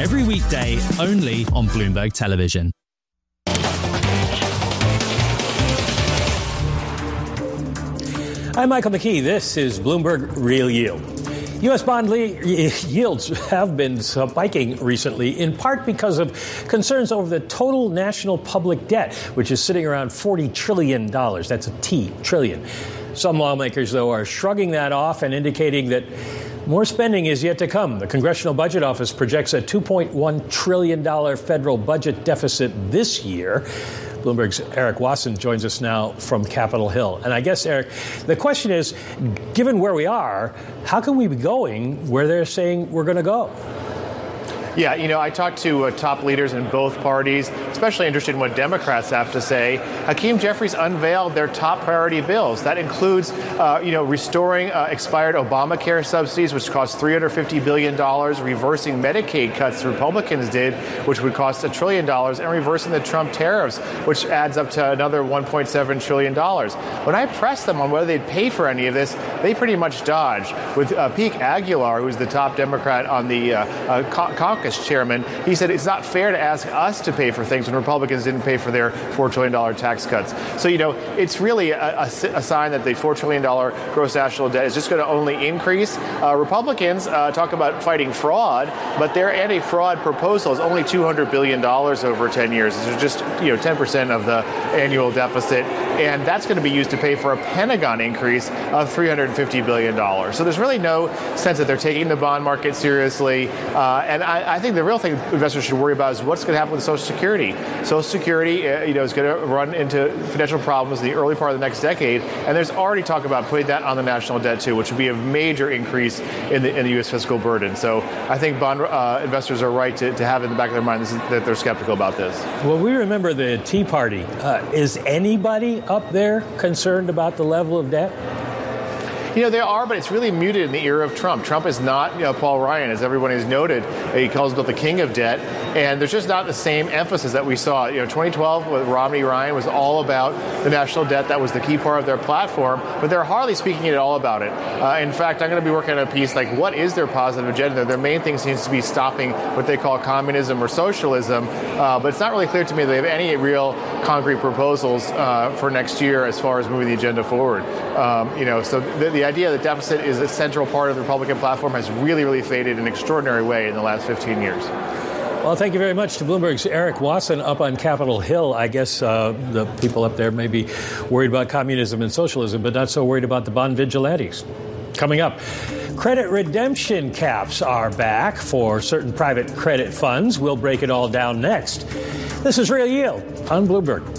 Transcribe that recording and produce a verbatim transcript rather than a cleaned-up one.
every weekday only on Bloomberg Television. I'm Michael McKee. This is Bloomberg Real Yield. U S bond le- yields have been spiking recently, in part because of concerns over the total national public debt, which is sitting around forty trillion dollars. That's a T, trillion. Some lawmakers, though, are shrugging that off and indicating that more spending is yet to come. The Congressional Budget Office projects a two point one trillion dollars federal budget deficit this year. Bloomberg's Eric Wasson joins us now from Capitol Hill. And I guess, Eric, the question is, given where we are, how can we be going where they're saying we're going to go? Yeah, you know, I talked to uh, top leaders in both parties, especially interested in what Democrats have to say. Hakeem Jeffries unveiled their top priority bills. That includes, uh, you know, restoring uh, expired Obamacare subsidies, which cost three hundred fifty billion dollars, reversing Medicaid cuts the Republicans did, which would cost a trillion dollars, and reversing the Trump tariffs, which adds up to another one point seven trillion dollars. When I pressed them on whether they'd pay for any of this, they pretty much dodged. With uh, Peake Aguilar, who's the top Democrat on the uh, uh, caucus chairman, he said it's not fair to ask us to pay for things when Republicans didn't pay for their four trillion dollars tax cuts. So, you know, it's really a, a, a sign that the four trillion dollars gross national debt is just going to only increase. Uh, Republicans uh, talk about fighting fraud, but their anti-fraud proposal is only two hundred billion dollars over ten years. It's just, you know, ten percent of the annual deficit. And that's going to be used to pay for a Pentagon increase of three hundred fifty billion dollars. So there's really no sense that they're taking the bond market seriously. Uh, and I, I think the real thing investors should worry about is what's going to happen with Social Security. Social Security, uh, you know, is going to run into financial problems in the early part of the next decade. And there's already talk about putting that on the national debt, too, which would be a major increase in the, in the U S fiscal burden. So I think bond uh, investors are right to, to have in the back of their mind this is, that they're skeptical about this. Well, we remember the Tea Party. Uh, is anybody up there concerned about the level of debt? You know, they are, but it's really muted in the era of Trump. Trump is not, you know, Paul Ryan, as everyone has noted. He calls himself the king of debt. And there's just not the same emphasis that we saw. You know, twenty twelve with Romney Ryan was all about the national debt. That was the key part of their platform. But they're hardly speaking at all about it. Uh, in fact, I'm going to be working on a piece like what is their positive agenda? Their main thing seems to be stopping what they call communism or socialism. Uh, but it's not really clear to me they have any real concrete proposals uh, for next year as far as moving the agenda forward. Um, you know, so the, the idea that deficit is a central part of the Republican platform has really, really faded in an extraordinary way in the last fifteen years. Well, thank you very much to Bloomberg's Eric Wasson up on Capitol Hill. I guess uh, the people up there may be worried about communism and socialism, but not so worried about the bond vigilantes. Coming up, credit redemption caps are back for certain private credit funds. We'll break it all down next. This is Real Yield on Bloomberg.